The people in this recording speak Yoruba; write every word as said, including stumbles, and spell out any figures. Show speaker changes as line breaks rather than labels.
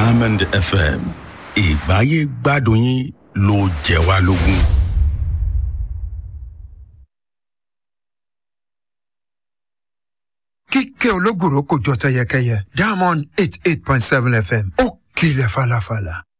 Diamond F M ìgbáyé gbádùn yín ló jẹ wá lógún.
Kíkẹ́ ológùrò kò jọ tẹyẹkẹyẹ Diamond eight eight point seven F M ó kilẹ̀ falafala.